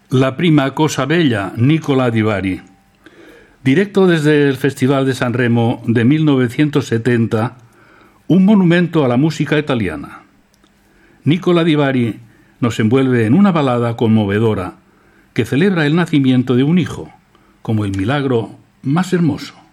La prima cosa bella, Nicola Di Bari. Directo desde el Festival de San Remo de 1970, un monumento a la música italiana. Nicola Di Bari nos envuelve en una balada conmovedora que celebra el nacimiento de un hijo, como el milagro más hermoso.